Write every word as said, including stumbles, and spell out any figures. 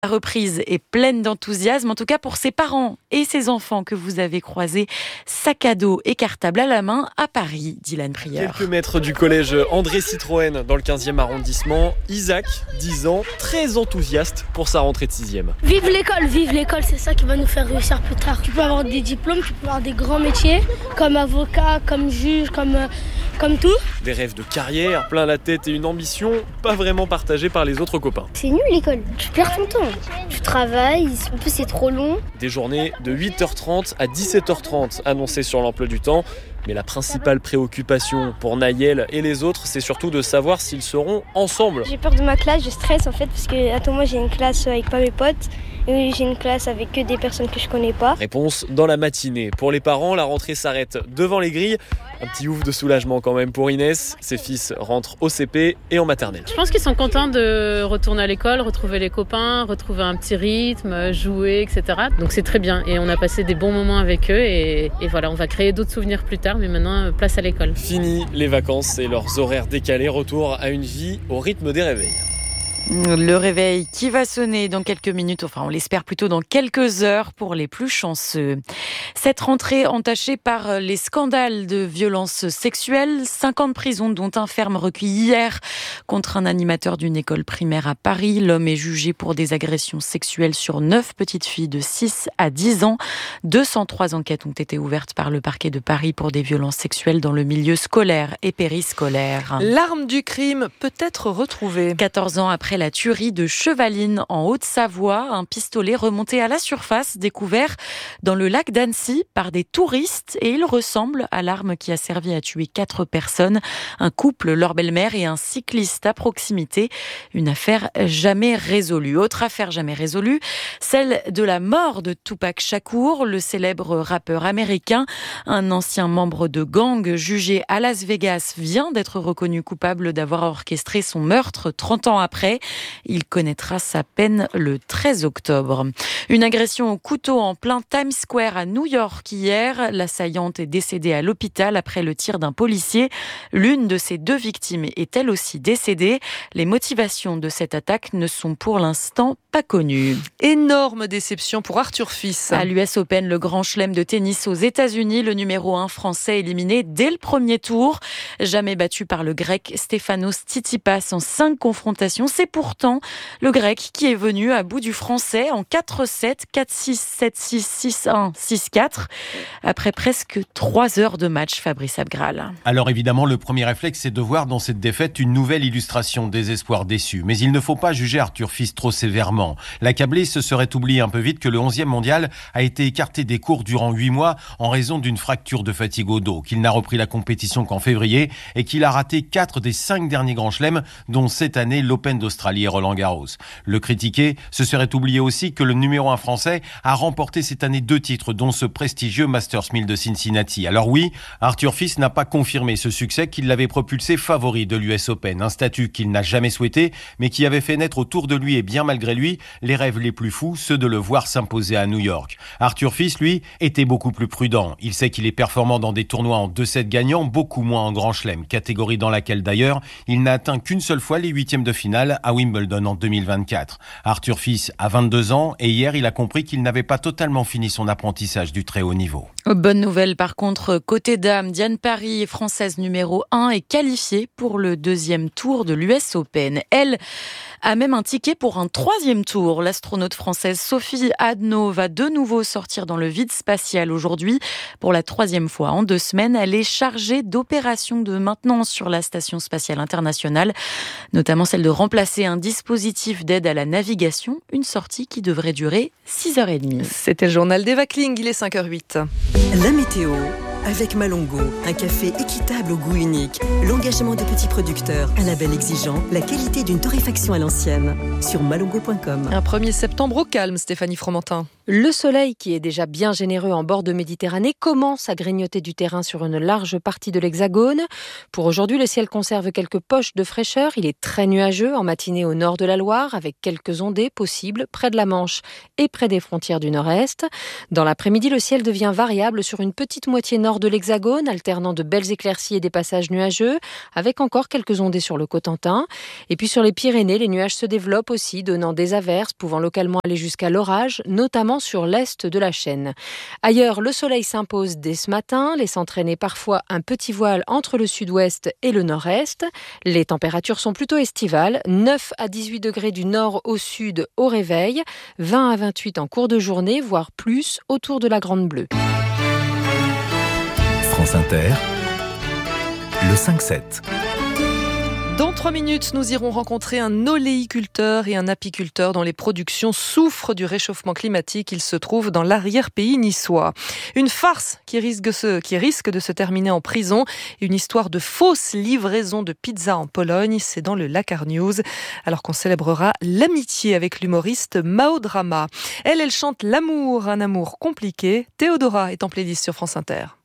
La reprise est pleine d'enthousiasme, en tout cas pour ses parents et ses enfants que vous avez croisés, sac à dos et cartable à la main à Paris, Dylan Prieur. Quelques mètres du collège André Citroën dans le quinzième arrondissement, Isaac, dix ans, très enthousiaste pour sa rentrée de sixième. Vive l'école, vive l'école, c'est ça qui va nous faire réussir plus tard. Tu peux avoir des diplômes, tu peux avoir des grands métiers, comme avocat, comme juge, comme, euh, comme tout. Des rêves de carrière, plein la tête et une ambition pas vraiment partagée par les autres copains. C'est nul l'école, tu perds ton temps. Tu travailles, en plus c'est trop long. Des journées de huit heures trente à dix-sept heures trente annoncées sur l'emploi du temps. Mais la principale préoccupation pour Naël et les autres, c'est surtout de savoir s'ils seront ensemble. J'ai peur de ma classe, je stresse en fait, parce que attends, moi j'ai une classe avec pas mes potes, et j'ai une classe avec que des personnes que je connais pas. Réponse dans la matinée. Pour les parents, la rentrée s'arrête devant les grilles. Un petit ouf de soulagement quand même pour Inès. Ses fils rentrent au C P et en maternelle. Je pense qu'ils sont contents de retourner à l'école, retrouver les copains, retrouver un petit rythme, jouer, et cetera. Donc c'est très bien et on a passé des bons moments avec eux et, et voilà, on va créer d'autres souvenirs plus tard, mais maintenant place à l'école. Fini les vacances et leurs horaires décalés, retour à une vie au rythme des réveils. Le réveil qui va sonner dans quelques minutes, enfin on l'espère plutôt dans quelques heures pour les plus chanceux. Cette rentrée entachée par les scandales de violences sexuelles, cinq ans de prison dont un ferme recueilli hier contre un animateur d'une école primaire à Paris. L'homme est jugé pour des agressions sexuelles sur neuf petites filles de six à dix ans. deux cent trois enquêtes ont été ouvertes par le parquet de Paris pour des violences sexuelles dans le milieu scolaire et périscolaire. L'arme du crime peut être retrouvée. quatorze ans après la tuerie de Chevaline en Haute-Savoie, un pistolet remonté à la surface découvert dans le lac d'Annecy par des touristes et il ressemble à l'arme qui a servi à tuer quatre personnes, un couple, leur belle-mère et un cycliste à proximité. Une affaire jamais résolue. Autre affaire jamais résolue, celle de la mort de Tupac Shakur, le célèbre rappeur américain. Un ancien membre de gang jugé à Las Vegas vient d'être reconnu coupable d'avoir orchestré son meurtre trente ans après. Il connaîtra sa peine le treize octobre. Une agression au couteau en plein Times Square à New York hier. L'assaillante est décédée à l'hôpital après le tir d'un policier. L'une de ses deux victimes est elle aussi décédée. Les motivations de cette attaque ne sont pour l'instant pas connues. Énorme déception pour Arthur Fils. À l'U S Open, le grand chelem de tennis aux États-Unis, le numéro un français éliminé dès le premier tour. Jamais battu par le grec Stefanos Tsitsipas en cinq confrontations. C'est pourtant le grec qui est venu à bout du français en quatre sept, quatre six, sept six, six un, six quatre. Après presque trois heures de match, Fabrice Abgral. Alors évidemment, le premier réflexe, c'est de voir dans cette défaite une nouvelle illustration des espoirs déçus. Mais il ne faut pas juger Arthur Fils trop sévèrement. L'accablé se serait oublié un peu vite que le onzième mondial a été écarté des cours durant huit mois en raison d'une fracture de fatigue au dos, qu'il n'a repris la compétition qu'en février et qu'il a raté quatre des cinq derniers grands chelems, dont cette année l'Open d'Australie et Roland Garros. Le critiqué se serait oublié aussi que le numéro un français a remporté cette année deux titres, dont ce prestigieux Masters mille de Cincinnati. Alors oui, Arthur Fils n'a pas confirmé ce succès qui l'avait propulsé favori de l'U S Open, un statut qu'il n'a jamais souhaité, mais qui avait fait naître autour de lui et bien malgré lui les rêves les plus fous, ceux de le voir s'imposer à New York. Arthur Fils, lui, était beaucoup plus prudent. Il sait qu'il est performant dans des tournois en deux sept gagnants, beaucoup moins en grand chelem, catégorie dans laquelle d'ailleurs il n'a atteint qu'une seule fois les huitièmes de finale à Wimbledon en deux mille vingt-quatre. Arthur Fils a vingt-deux ans et hier il a compris qu'il n'avait pas totalement fini son apprentissage du très haut niveau. Bonne nouvelle par contre, côté dames, Diane Parry, française numéro un, est qualifiée pour le deuxième tour de l'U S Open. Elle a même un ticket pour un troisième tour. L'astronaute française Sophie Adno va de nouveau sortir dans le vide spatial aujourd'hui. Pour la troisième fois en deux semaines, elle est chargée d'opérations de maintenance sur la Station spatiale internationale, notamment celle de remplacer un dispositif d'aide à la navigation, une sortie qui devrait durer six heures trente. C'était le journal d'Eva Kling, il est cinq heures huit. La météo avec Malongo, un café équitable au goût unique, l'engagement de petits producteurs, un label exigeant, la qualité d'une torréfaction à l'ancienne. Sur malongo point com. Un premier septembre au calme, Stéphanie Fromentin. Le soleil, qui est déjà bien généreux en bord de Méditerranée, commence à grignoter du terrain sur une large partie de l'Hexagone. Pour aujourd'hui, le ciel conserve quelques poches de fraîcheur. Il est très nuageux en matinée au nord de la Loire, avec quelques ondées possibles près de la Manche et près des frontières du nord-est. Dans l'après-midi, le ciel devient variable sur une petite moitié nord de l'Hexagone, alternant de belles éclaircies et des passages nuageux, avec encore quelques ondées sur le Cotentin. Et puis sur les Pyrénées, les nuages se développent aussi, donnant des averses pouvant localement aller jusqu'à l'orage, notamment sur l'est de la Chaîne. Ailleurs, le soleil s'impose dès ce matin, laissant traîner parfois un petit voile entre le sud-ouest et le nord-est. Les températures sont plutôt estivales, neuf à dix-huit degrés du nord au sud au réveil, vingt à vingt-huit en cours de journée, voire plus autour de la Grande Bleue. France Inter, le cinq sept. Dans trois minutes, nous irons rencontrer un oléiculteur et un apiculteur dont les productions souffrent du réchauffement climatique. Ils se trouvent dans l'arrière-pays niçois. Une farce qui risque, de se, qui risque de se terminer en prison. Une histoire de fausse livraison de pizza en Pologne. C'est dans le Lakar News. Alors qu'on célébrera l'amitié avec l'humoriste Mao Drama. Elle, elle chante l'amour, un amour compliqué. Théodora est en playlist sur France Inter.